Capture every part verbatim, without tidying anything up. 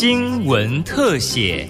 新闻特写。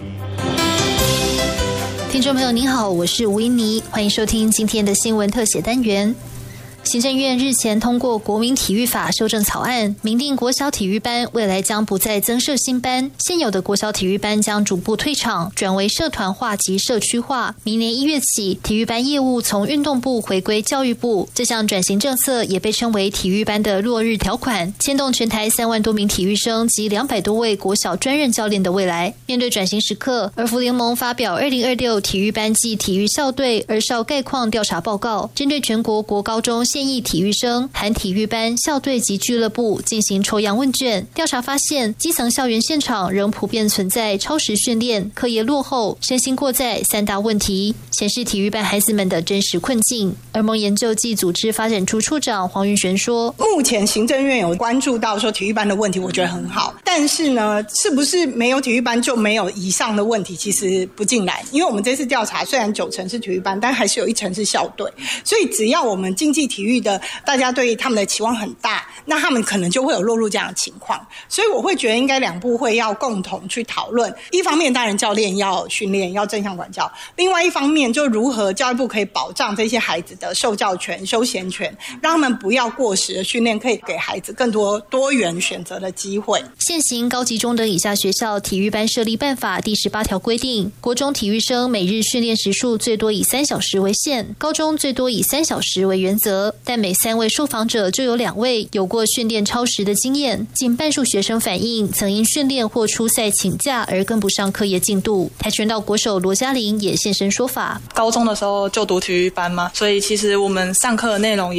听众朋友您好，我是吴英妮，欢迎收听今天的新闻特写单元。行政院日前通过国民体育法修正草案，明定国小体育班未来将不再增设新班，现有的国小体育班将逐步退场，转为社团化及社区化。明年一月起，体育班业务从运动部回归教育部。这项转型政策也被称为体育班的落日条款，牵动全台三万多名体育生及两百多位国小专任教练的未来。面对转型时刻，儿福联盟发表二零二六体育班暨体育校队儿少概况调查报告，针对全国国高中现役体育生含体育班、校队及俱乐部进行抽样问卷，调查发现基层校园现场仍普遍存在超时训练、课业落后、身心过载三大问题，显示体育班孩子们的真实困境。儿盟研究暨组织发展处处长黄云璇说， 目前行政院有关注到说体育班的问题，我觉得很好，但是呢，是不是没有体育班就没有以上的问题，其实不尽然。因为我们这次调查虽然九成是体育班，但还是有一成是校队，所以只要我们竞技体育的大家对他们的期望很大，那他们可能就会有落入这样的情况。所以我会觉得应该两部会要共同去讨论，一方面当然教练要训练要正向管教，另外一方面就如何教育部可以保障这些孩子的受教权、休闲权，让他们不要过时的训练，可以给孩子更多多元选择的机会。 现行高级中等以下学校体育班设立办法第十八条规定，国中体育生每日训练时数最多以三小时为限，高中最多以三小时为原则，但每三位受访者就有两位有过训练超时的经验，近半数学生反映曾因训练或出赛请假而跟不上课业进度。跆拳道国手罗嘉玲也现身说法， 高中的时候就读体育班嘛，所以其实我们上课的内容